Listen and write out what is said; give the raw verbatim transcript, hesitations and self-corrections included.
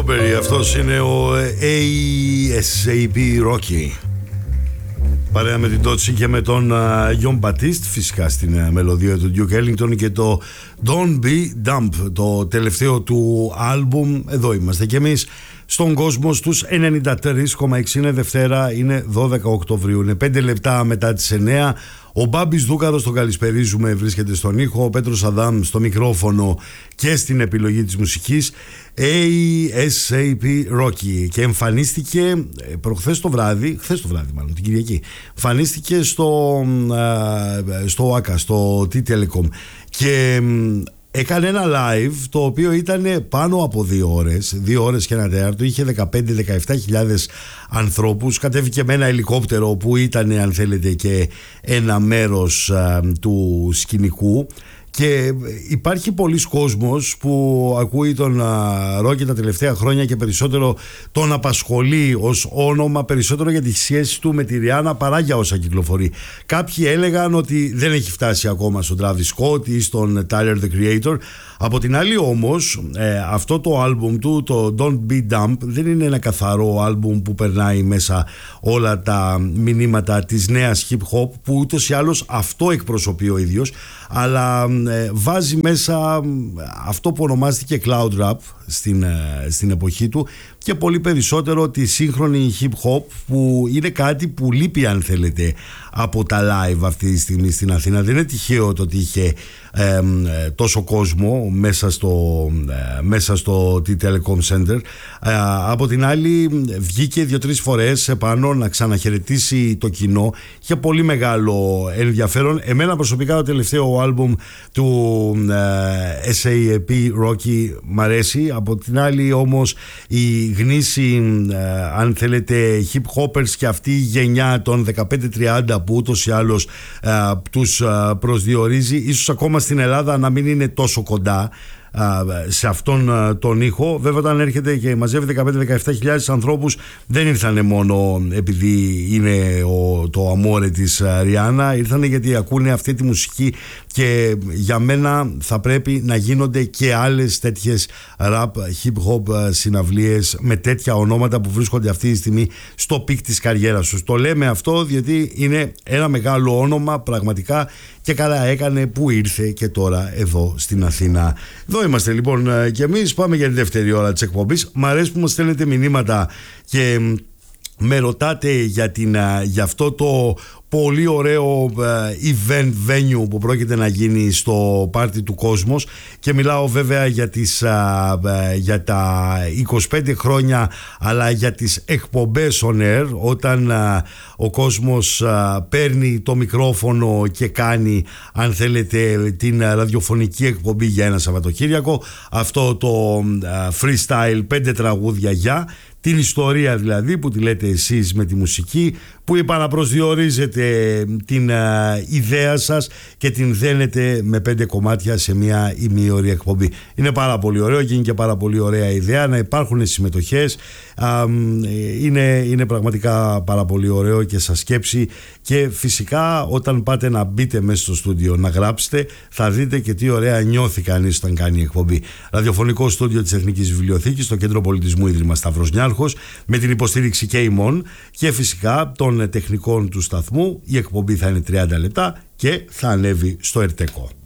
Strawberry, αυτός είναι ο έι ες έι πι Rocky. Παρέα με την Τότσι και με τον Γιον Μπατίστ, φυσικά στην uh, μελωδία του Duke Ellington, και το Don't Be Dumb, το τελευταίο του άλμπουμ. Εδώ είμαστε κι εμείς στον κόσμο στους ενενήντα τρία κόμμα έξι. Είναι Δευτέρα, είναι δώδεκα Οκτωβρίου, είναι πέντε λεπτά μετά τις εννιά. Ο Μπάμπης Δούκαρος, τον καλησπερίζουμε, βρίσκεται στον ήχο. Ο Πέτρος Αδάμ στο μικρόφωνο και στην επιλογή της μουσικής. έι ες έι πι Rocky. Και εμφανίστηκε προχθές το βράδυ, χθες το βράδυ μάλλον, την Κυριακή. Εμφανίστηκε στο, στο ΆΚΑ, στο T-Telecom. Και έκανε ένα live το οποίο ήταν πάνω από δύο ώρες, δύο ώρες και ένα τέταρτο. Είχε δεκαπέντε με δεκαεπτά χιλιάδες ανθρώπους. Κατέβηκε με ένα ελικόπτερο που ήταν, αν θέλετε, και ένα μέρος α, του σκηνικού. Και υπάρχει πολλοί κόσμος που ακούει τον Ρόκι τα τελευταία χρόνια και περισσότερο τον απασχολεί ως όνομα, περισσότερο για τη σχέση του με τη Ριάννα παρά για όσα κυκλοφορεί. Κάποιοι έλεγαν ότι δεν έχει φτάσει ακόμα στον Travis Scott ή στον Tyler the Creator. Από την άλλη όμως, ε, αυτό το άλμπουμ του, το Don't Be Dumb, δεν είναι ένα καθαρό άλμπουμ που περνάει μέσα όλα τα μηνύματα της νέας hip hop, που ούτως ή άλλως αυτό εκπροσωπεί ο ίδιος, αλλά ε, βάζει μέσα αυτό που ονομάστηκε cloud rap στην, ε, στην εποχή του, και πολύ περισσότερο τη σύγχρονη hip hop, που είναι κάτι που λείπει, αν θέλετε, από τα live αυτή τη στιγμή στην Αθήνα. Δεν είναι τυχαίο το ότι είχε ε, ε, τόσο κόσμο μέσα στο, ε, μέσα στο T-Telecom Center. Ε, από την άλλη, βγήκε δύο-τρεις φορές επάνω να ξαναχαιρετήσει το κοινό. Είχε πολύ μεγάλο ενδιαφέρον. Εμένα προσωπικά το τελευταίο άλμπουμ του ε, ες έι πι Rocky μ' αρέσει. Από την άλλη όμως η γνήσιοι, ε, αν θέλετε, hip hoppers και αυτή η γενιά των δεκαπέντε τριάντα που ούτως ή άλλως ε, τους ε, προσδιορίζει, ίσως ακόμα στην Ελλάδα να μην είναι τόσο κοντά σε αυτόν τον ήχο. Βέβαια, όταν έρχεται και μαζεύει δεκαπέντε με δεκαεπτά χιλιάδες ανθρώπους, δεν ήρθανε μόνο επειδή είναι ο, το αμόρε της Ριάννα, ήρθανε γιατί ακούνε αυτή τη μουσική, και για μένα θα πρέπει να γίνονται και άλλες τέτοιες rap, hip hop συναυλίες με τέτοια ονόματα που βρίσκονται αυτή τη στιγμή στο πικ της καριέρας τους. Το λέμε αυτό διότι είναι ένα μεγάλο όνομα πραγματικά, και καλά έκανε που ήρθε και τώρα εδώ στην Αθήνα. Εδώ είμαστε λοιπόν και εμείς. Πάμε για τη δεύτερη ώρα της εκπομπής. Μ' αρέσει που μας στέλνετε μηνύματα και με ρωτάτε για, την, για αυτό το πολύ ωραίο event venue που πρόκειται να γίνει στο πάρτι του Κόσμος, και μιλάω βέβαια για, τις, για τα είκοσι πέντε χρόνια, αλλά για τις εκπομπές on air, όταν ο κόσμος παίρνει το μικρόφωνο και κάνει, αν θέλετε, την ραδιοφωνική εκπομπή για ένα Σαββατοκύριακο. Αυτό το freestyle, πέντε τραγούδια για την ιστορία δηλαδή, που τη λέτε εσείς με τη μουσική, που επαναπροσδιορίζετε την uh, ιδέα σας και την δένετε με πέντε κομμάτια σε μια ημίωρη εκπομπή. Είναι πάρα πολύ ωραίο και είναι και πάρα πολύ ωραία ιδέα να υπάρχουν συμμετοχές. Uh, είναι, είναι πραγματικά πάρα πολύ ωραίο και σας σκέψει, και φυσικά όταν πάτε να μπείτε μέσα στο στούντιο να γράψετε, θα δείτε και τι ωραία νιώθει κανείς όταν κάνει εκπομπή. Ραδιοφωνικό στούντιο της Εθνικής Βιβλιοθήκης, στο Κέντρο Πολιτισμού Ίδρυμα Σταύρος Νιάρχος, με την υποστήριξη και ημών και φυσικά των τεχνικών του σταθμού. Η εκπομπή θα είναι τριάντα λεπτά και θα ανέβει στο Ερτεκό.